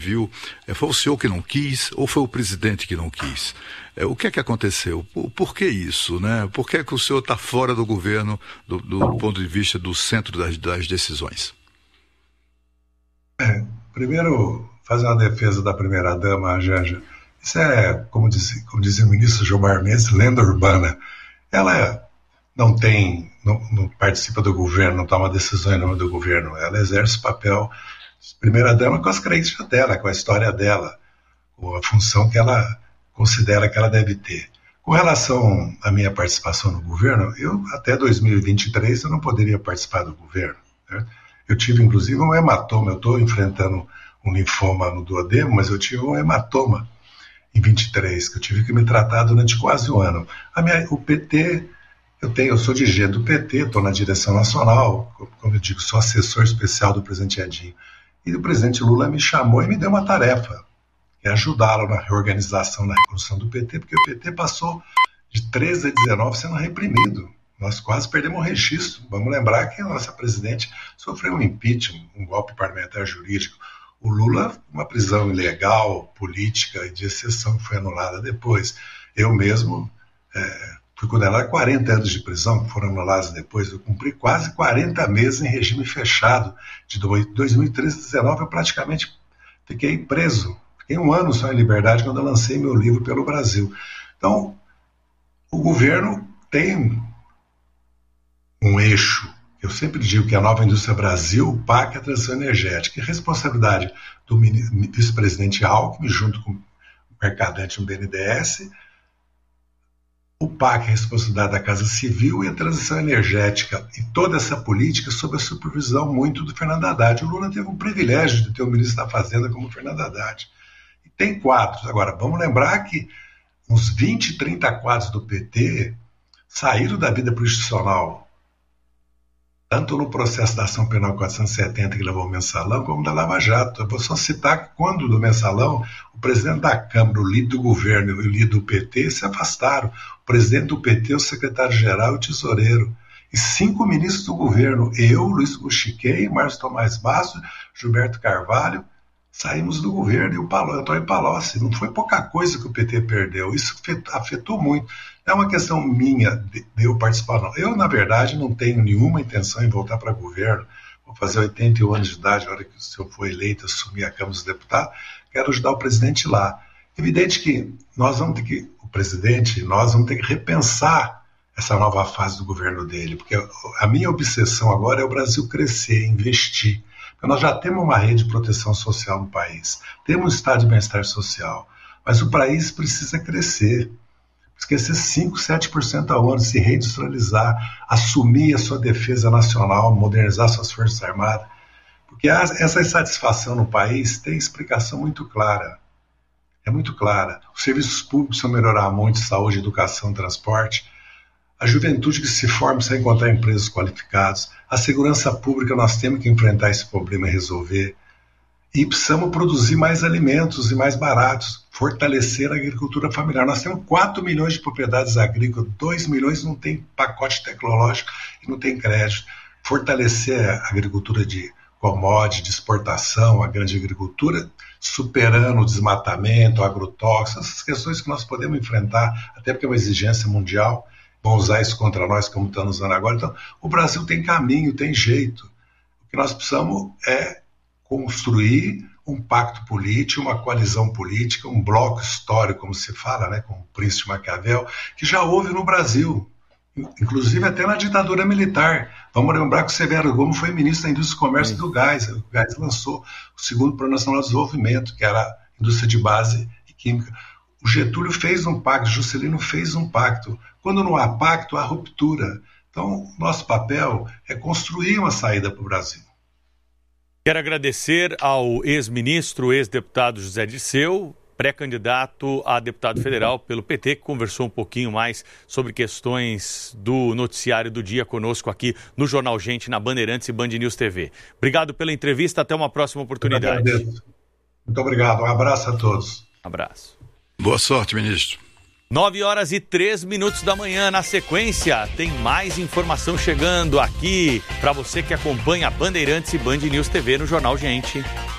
Civil, foi o senhor que não quis ou foi o presidente que não quis? O que é que aconteceu? Por que isso, né? Por que é que o senhor está fora do governo do ponto de vista do centro das decisões? Primeiro, fazer uma defesa da primeira-dama, Janja. Isso é, como dizia o ministro Gilmar Mendes, lenda urbana. Ela não participa do governo, não toma decisões em nome do governo. Ela exerce o papel de primeira-dama com as crenças dela, com a história dela, com a função que ela considera que ela deve ter. Com relação à minha participação no governo, até 2023 eu não poderia participar do governo, né? Eu tive, inclusive, um hematoma. Eu estou enfrentando um linfoma no duodeno, mas eu tive um hematoma em 23, que eu tive que me tratar durante quase um ano. O PT, eu sou dirigente do PT, estou na direção nacional, como eu digo, sou assessor especial do presidente Edinho. E o presidente Lula me chamou e me deu uma tarefa, que é ajudá-lo na reorganização, na reconstrução do PT, porque o PT passou de 13 a 19 sendo reprimido. Nós quase perdemos o registro. Vamos lembrar que a nossa presidente sofreu um impeachment, um golpe parlamentar jurídico. O Lula, uma prisão ilegal, política e de exceção, que foi anulada depois. Eu mesmo fui condenado a 40 anos de prisão, que foram anulados depois. Eu cumpri quase 40 meses em regime fechado. De 2013 a 2019 eu praticamente fiquei preso. Fiquei um ano só em liberdade quando eu lancei meu livro pelo Brasil. Então, o governo tem um eixo. Eu sempre digo que a Nova Indústria Brasil, o PAC, é a transição energética. E a responsabilidade do vice-presidente Alckmin, junto com o Mercadante no BNDES, o PAC é a responsabilidade da Casa Civil e a transição energética. E toda essa política sob a supervisão muito do Fernando Haddad. O Lula teve o privilégio de ter o ministro da Fazenda como Fernando Haddad. E tem quadros. Agora, vamos lembrar que uns 20, 30 quadros do PT saíram da vida institucional, tanto no processo da ação penal 470 que levou ao mensalão, como da Lava Jato. Eu vou só citar que quando do mensalão, o presidente da Câmara, o líder do governo e o líder do PT se afastaram. O presidente do PT, o secretário-geral e o tesoureiro. E 5 ministros do governo, eu, Luiz Buchiquei, Márcio Tomás Basso, Gilberto Carvalho, saímos do governo, e o Antônio Palocci. Não foi pouca coisa que o PT perdeu, isso afetou muito. Não é uma questão minha de eu participar, não. Eu, na verdade, não tenho nenhuma intenção em voltar para governo. Vou fazer 81 anos de idade, na hora que se eu for eleito, assumir a Câmara dos Deputados, quero ajudar o presidente lá. Evidente que nós vamos ter que repensar essa nova fase do governo dele, porque a minha obsessão agora é o Brasil crescer, investir. Porque nós já temos uma rede de proteção social no país, temos um estado de bem-estar social, mas o país precisa crescer. Esquecer 5, 7% ao ano, se reindustrializar, assumir a sua defesa nacional, modernizar suas forças armadas. Porque essa insatisfação no país tem explicação muito clara. É muito clara. Os serviços públicos precisam melhorar muito, saúde, educação, transporte. A juventude que se forma sem encontrar empregos qualificados. A segurança pública, nós temos que enfrentar esse problema e resolver. E precisamos produzir mais alimentos e mais baratos, fortalecer a agricultura familiar. Nós temos 4 milhões de propriedades agrícolas, 2 milhões não tem pacote tecnológico e não tem crédito. Fortalecer a agricultura de commodity, de exportação, a grande agricultura, superando o desmatamento, o agrotóxico, essas questões que nós podemos enfrentar, até porque é uma exigência mundial, vão usar isso contra nós como estão usando agora. Então, o Brasil tem caminho, tem jeito. O que nós precisamos é construir um pacto político, uma coalizão política, um bloco histórico, como se fala, né, com o príncipe Maquiavel, que já houve no Brasil, inclusive até na ditadura militar. Vamos lembrar que o Severo Gomes foi ministro da Indústria e Comércio do Gás. O Gás lançou o segundo Plano Nacional de Desenvolvimento, que era a indústria de base e química. O Getúlio fez um pacto, Juscelino fez um pacto. Quando não há pacto, há ruptura. Então, nosso papel é construir uma saída para o Brasil. Quero agradecer ao ex-ministro, ex-deputado José Dirceu, pré-candidato a deputado federal pelo PT, que conversou um pouquinho mais sobre questões do noticiário do dia conosco aqui no Jornal Gente, na Bandeirantes e Band News TV. Obrigado pela entrevista, até uma próxima oportunidade. Muito obrigado, um abraço a todos. Abraço. Boa sorte, ministro. 9h03 da manhã. Na sequência, tem mais informação chegando aqui para você que acompanha a Bandeirantes e Band News TV no Jornal Gente.